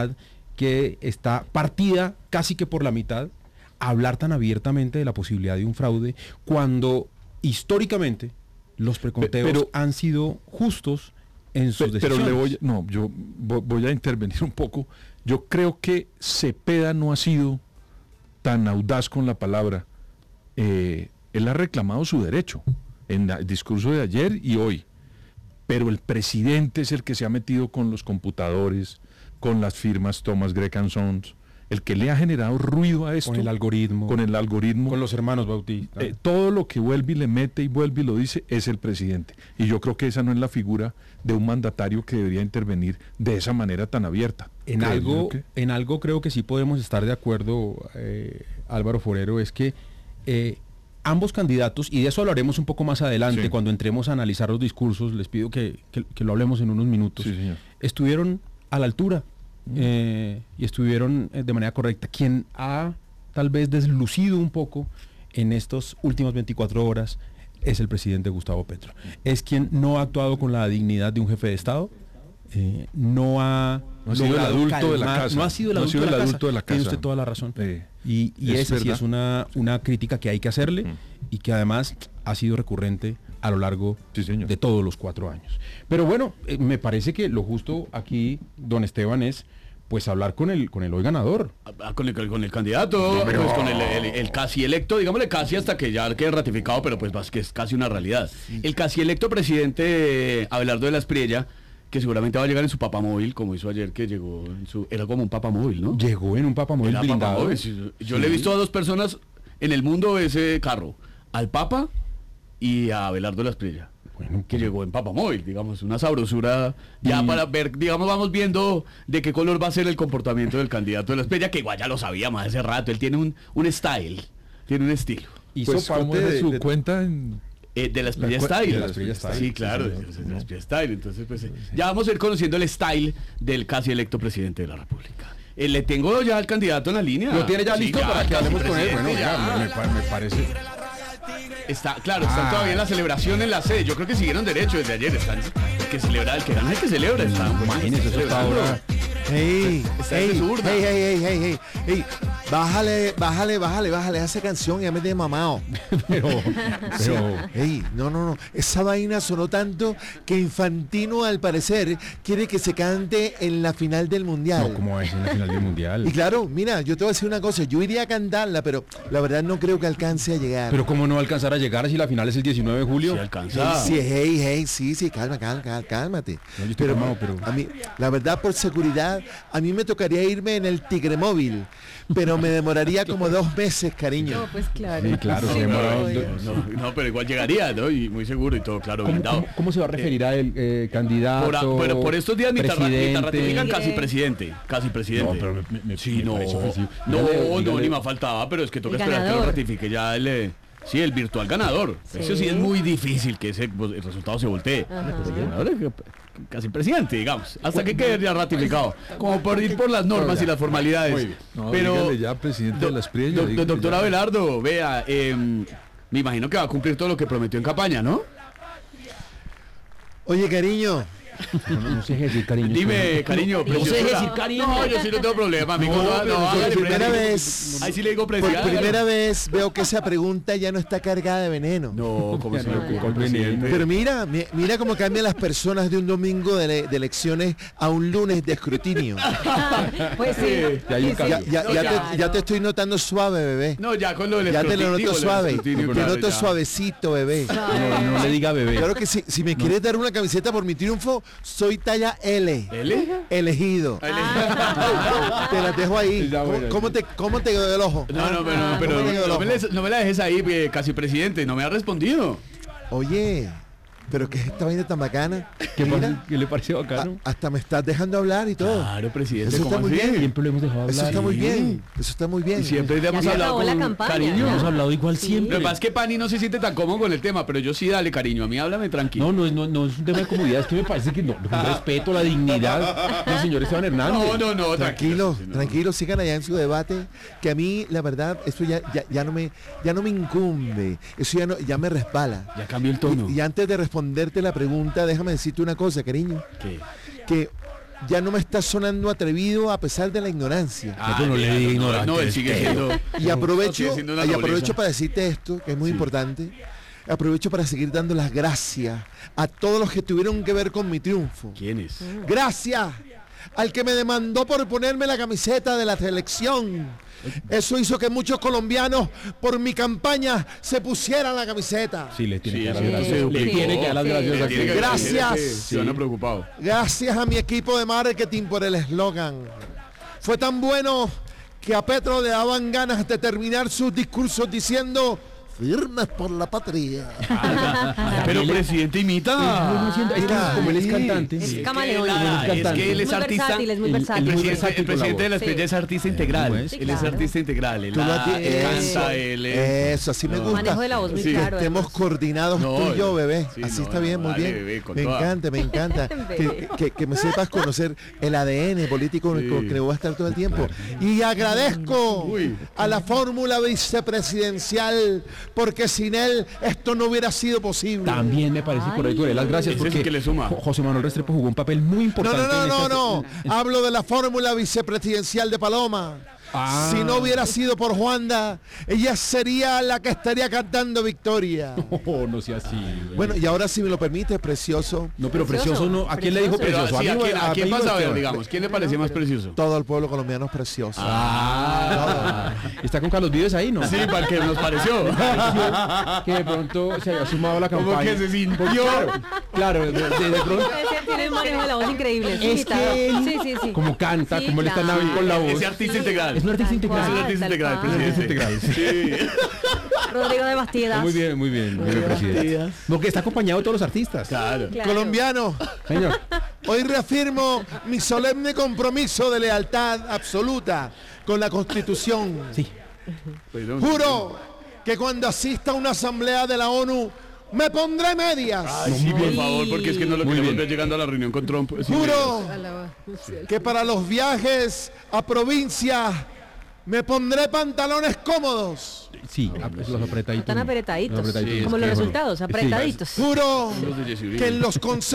que está partida casi que por la mitad, hablar tan abiertamente de la posibilidad de un fraude cuando históricamente los preconteos han sido justos en sus decisiones. Pero yo voy a intervenir un poco. Yo creo que Cepeda no ha sido tan audaz con la palabra. Él ha reclamado su derecho en el discurso de ayer y hoy, pero el presidente es el que se ha metido con los computadores, con las firmas Thomas Gregg & Sons, el que le ha generado ruido a esto. Con el algoritmo. Con los hermanos Bautista. Todo lo que vuelve y le mete y vuelve y lo dice es el presidente. Y yo creo que esa no es la figura de un mandatario que debería intervenir de esa manera tan abierta. En algo creo que sí podemos estar de acuerdo, Álvaro Forero, es que ambos candidatos, y de eso hablaremos un poco más adelante, cuando entremos a analizar los discursos, les pido que lo hablemos en unos minutos, estuvieron a la altura. Y estuvieron de manera correcta. Quien ha tal vez deslucido un poco en estas últimas 24 horas es el presidente Gustavo Petro. Es quien no ha actuado con la dignidad de un jefe de Estado, no ha sido el adulto de la casa. No ha sido el adulto de la casa. Tiene usted toda la razón. Y esa sí es una crítica que hay que hacerle y que además ha sido recurrente a lo largo de todos los 4 años. Pero bueno, me parece que lo justo aquí, don Esteban, es pues hablar con el hoy ganador. Con el candidato, pues con el casi electo, digámosle casi hasta que ya quede ratificado, pero pues que es casi una realidad. El casi electo presidente Abelardo de la Espriella, que seguramente va a llegar en su papamóvil, como hizo ayer, que llegó era como un papamóvil, ¿no? Llegó en un papamóvil blindado. Yo le he visto a 2 personas en el mundo ese carro, al Papa y a Abelardo de la Espriella, que llegó en papamóvil, digamos, una sabrosura, ya para ver, digamos, vamos viendo de qué color va a ser el comportamiento del candidato de la Espriella, que igual ya lo sabíamos hace rato, él tiene un style, tiene un estilo. Hizo pues, parte de su cuenta en... de la Espriella Style. De la Espriella Style. Sí, claro, de la Espriella Style. Entonces, pues, ya vamos a ir conociendo el style del casi electo presidente de la República. Le tengo ya al candidato en la línea. ¿Lo tiene ya listo para que hablemos con él? Bueno, me parece... Están todavía en la celebración en la sede. Yo creo que siguieron derecho desde ayer. Están que celebrar, el que gana, el que celebra. Imagínense eso está ahora. Hey, bájale esa canción, ya me tiene mamado. pero hey, no, esa vaina sonó tanto que Infantino al parecer quiere que se cante en la final del mundial. No, ¿cómo es en la final del mundial? Y claro, mira, yo te voy a decir una cosa, yo iría a cantarla, pero la verdad no creo que alcance a llegar. Pero ¿cómo no va a alcanzar a llegar si la final es el 19 de julio? Sí alcanza. Sí, cálmate. No, pero a mí, la verdad, por seguridad, a mí me tocaría irme en el Tigre Móvil, pero me demoraría como 2 meses, cariño. No, pues claro. Sí, claro, sí, se demora. No, pero igual llegaría, ¿no? Y muy seguro y todo, claro. ¿Cómo se va a referir a el candidato? Pero por estos días me ratifican casi presidente. No, pero sí, no, ni me faltaba, pero es que toca esperar que lo ratifique ya el virtual ganador. Sí. Eso sí es muy difícil que el resultado se voltee. Casi presidente, digamos, hasta que quede ya ratificado, como por ir por las normas y las formalidades. Pero ya presidente de la Espriella. Doctor Abelardo, vea, me imagino que va a cumplir todo lo que prometió en campaña, ¿no? Oye, cariño. No sé decir cariño. Dime, cariño. No sé decir cariño. No, yo sí no tengo problema, amigo. Por primera vez. Ahí sí le digo Por primera vez veo que esa pregunta ya no está cargada de veneno. No, como se me ocurre. Pero mira cómo cambian las personas de un domingo de elecciones a un lunes de escrutinio. Pues sí. Ya te estoy notando suave, bebé. No, ya con lo del ya te lo noto suave. Te noto suavecito, bebé. No le diga bebé. Claro que sí. Si me quieres dar una camiseta por mi triunfo, soy talla L. ¿L? Elegido. Te la dejo ahí. ¿Cómo te quedó el ojo? No me la dejes ahí, casi presidente. No me ha respondido. Oye, pero ¿qué es esta vaina tan bacana? ¿Qué le pareció bacano? Hasta me estás dejando hablar y todo. Claro, presidente. Eso está muy bien. Siempre lo hemos dejado hablar. Eso está muy bien. Y siempre hemos hablado con cariño. Hemos hablado igual siempre. Lo que pasa es que Pani no se siente tan cómodo con el tema, pero yo sí, dale, cariño. A mí háblame tranquilo. No es un tema de comodidad. Es que me parece que no. Respeto la dignidad del señor Esteban Hernández. No. Tranquilo, sigan allá en su debate. Que a mí, la verdad, eso ya no me incumbe. Eso ya me resbala. Ya cambió el tono. Y antes de responderte la pregunta, déjame decirte una cosa, cariño. ¿Qué? Que ya no me está sonando atrevido a pesar de la ignorancia. no le diga ignorante. No, él sigue siendo... Y aprovecho, sigue siendo una nobleza. para decirte esto, que es muy importante. Aprovecho para seguir dando las gracias a todos los que tuvieron que ver con mi triunfo. ¿Quién es? Gracias al que me demandó por ponerme la camiseta de la selección. Eso hizo que muchos colombianos por mi campaña se pusieran la camiseta. Sí, le tiene que dar las sí, gracias. sí, Le tiene que dar las gracias a Tiene que- Gracias. Se van preocupado. Gracias a mi equipo de marketing por el eslogan. Fue tan bueno que a Petro le daban ganas de terminar sus discursos diciendo firmes por la patria. Pero presidente imita. Es que como él es cantante. Es sí. camaleón. Es que él es muy artista. versátil, es muy el- versátil. muy El versátil presidente de la Sí. estrella es artista integral. Sí, Él es claro. artista integral. Él Tú lo canta, él Eso, así me gusta. Manejo de la voz muy Sí. claro. Estemos además. coordinados No, tú y yo, bebé. sí, Así no, está bien, muy dale, bien. bebé, con Me toda. encanta, me encanta. que me sepas conocer el ADN político Sí. con el que voy a estar todo el tiempo. Y agradezco Uy. a la fórmula vicepresidencial, porque sin él esto no hubiera sido posible. También me parece correcto darle las gracias Ese es el porque que le suma. José Manuel Restrepo jugó un papel muy No, importante. no. Hablo de la fórmula vicepresidencial de Paloma. Ah. Si no hubiera sido por Juanda, ella sería la que estaría cantando victoria. No sea así. güey. Bueno, y ahora si me lo permite, precioso, No, pero Precioso, precioso no. ¿A quién le dijo precioso. Pero precioso? sí, mí o ¿a quién apellido pasa a ver, Esteban? digamos? ¿Quién le parece más precioso? todo el pueblo colombiano es precioso. Está con Carlos Vives ahí, ¿no? Sí, para que nos pareció. Que de pronto se había sumado a la Como campaña. que se sintió. Claro, de pronto. Ese tiene un manejo de la voz increíble. Es imitador. que él, sí. como canta, Sí, como él está claro. con la voz. Ese artista integral. Es un artista Tal integral. Es un cual. artista integral, cual. presidente. Sí. Rodrigo de Bastidas. Muy bien, presidente. Porque está acompañado de todos los artistas. Claro. Claro. Colombiano, Señor. hoy reafirmo mi solemne compromiso de lealtad absoluta con la Constitución. Sí. Juro que cuando asista a una asamblea de la ONU me pondré medias. Ay, sí, por favor, porque es que no lo Muy queremos bien. ver llegando a la reunión con Trump. Sí, Juro que para los viajes a provincia me pondré pantalones cómodos. Sí, los apretaditos. Están apretaditos. Los apretaditos. Como Sí, los es que, resultados, bueno, apretaditos. Juro Los de Jesse Uribe. que en los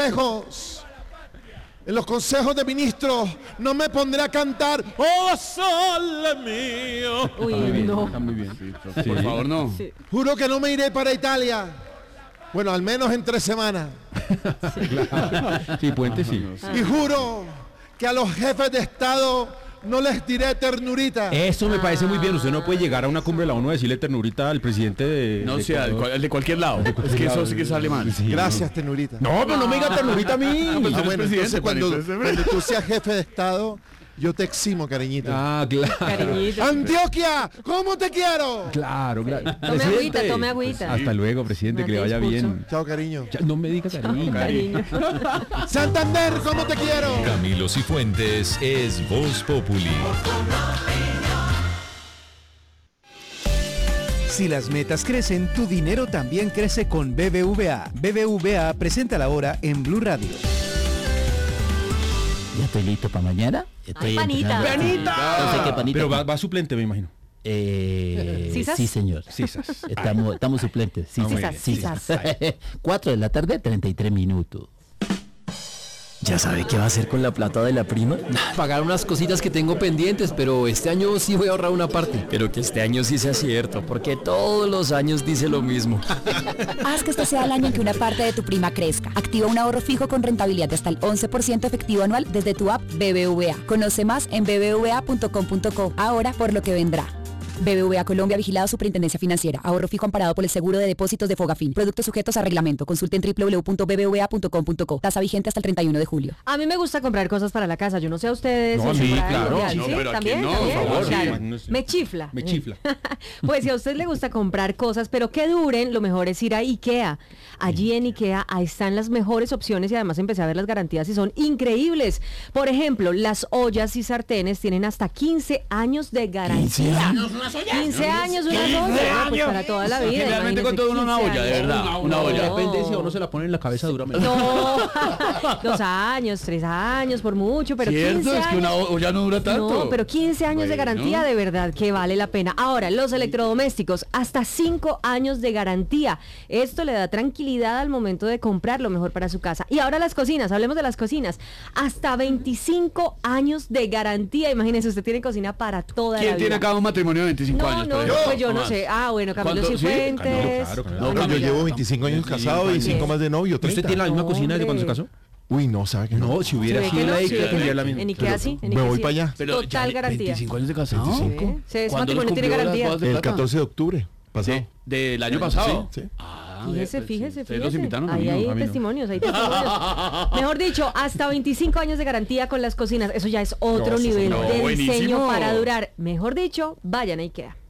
consejos de ministros no me pondré a cantar ¡Oh, sole mío! Uy, Está muy bien, no. está muy bien. Por favor, no. Sí. Juro que no me iré para Italia. Bueno, al menos en 3 semanas. Sí, Puente sí. Y juro que a los jefes de Estado no les diré ternurita. Eso me parece muy bien. Usted no puede llegar a una cumbre de la ONU a decirle ternurita al presidente de. No de sea, Ecuador. el de cualquier lado. Es que eso sí que sale mal. Sí. Gracias, ternurita. No, pero no me diga ternurita a mí. pues, Ah, eres bueno, presidente, entonces cuando Juanito, tú seas jefe de Estado, yo te eximo, cariñito. Ah, claro. Cariñito. Antioquia, ¿cómo te quiero? Claro. Tome agüita, tome agüita. Hasta luego, presidente, que le vaya Mate bien. Chao, cariño. Ya, no me diga cariño. Cariño. Santander, ¿cómo te quiero? Camilo Cifuentes es Voz Populi. Si las metas crecen, tu dinero también crece con BBVA. BBVA presenta la hora en Blue Radio. Ya estoy listo para mañana. Estoy Ay, panita. entrenando. No sé qué panita. Pero va suplente, me imagino. ¿Sisas? Sí, señor. Sisas. Estamos suplentes. Sí, muy sí, bien. sí. 4 de la tarde, 33 minutos. ¿Ya sabe qué va a hacer con la plata de la prima? Pagar unas cositas que tengo pendientes, pero este año sí voy a ahorrar una parte. Pero que este año sí sea cierto, porque todos los años dice lo mismo. Haz que este sea el año en que una parte de tu prima crezca. Activa un ahorro fijo con rentabilidad de hasta el 11% efectivo anual desde tu app BBVA. Conoce más en bbva.com.co. Ahora por lo que vendrá. BBVA Colombia, vigilado Superintendencia Financiera. Ahorro fijo amparado por el seguro de depósitos de Fogafín. Productos sujetos a reglamento. Consulte en www.bbva.com.co. Tasa vigente hasta el 31 de julio. A mí me gusta comprar cosas para la casa. Yo no sé a ustedes. No, si sí, comprar claro. material, No, ¿sí? pero ¿a ¿También? quién no? ¿También? Por favor, Claro. sí. No sé. Me chifla. Me chifla. Pues si a usted le gusta comprar cosas, pero que duren, lo mejor es ir a IKEA. Allí en IKEA ahí están las mejores opciones y además empecé a ver las garantías y son increíbles. Por ejemplo, las ollas y sartenes tienen hasta 15 años de garantía. 15 años una olla, pues para toda la vida. Generalmente con todo una olla, de verdad. Una olla. Depende si a uno se la pone en la cabeza duramente. No, 2 años, 3 años, por mucho, pero ¿Cierto? 15 años. Es que una olla no dura tanto. No, pero 15 años de garantía, de verdad que vale la pena. Ahora, los electrodomésticos, hasta 5 años de garantía. Esto le da tranquilidad al momento de comprar lo mejor para su casa. Y ahora las cocinas, hablemos de las cocinas. Hasta 25 años de garantía. Imagínense, usted tiene cocina para toda la vida. ¿Quién tiene acá un matrimonio de 25 años? No, pues yo no sé. Ah, bueno, Camilo ¿Cuánto? Cifuentes. Sí, No, yo llevo 25 años casado y 5 más de novio, 30. ¿Usted tiene la misma cocina desde cuando se casó? Uy, no, ¿sabe que no? No, si hubiera sido la IKEA, tendría la misma. En IKEA sí. Me voy para allá. Pero Total garantía. 25 años de casado. 25. Sí, ese matrimonio tiene garantía. El 14 de octubre pasado. Sí, del año pasado. Sí. Fíjese. Ustedes los invitaron a Ahí mí, hay no, a mí no. testimonios, Mejor dicho, hasta 25 años de garantía con las cocinas. Eso ya es otro nivel de diseño buenísimo. para durar. Mejor dicho, vayan a IKEA.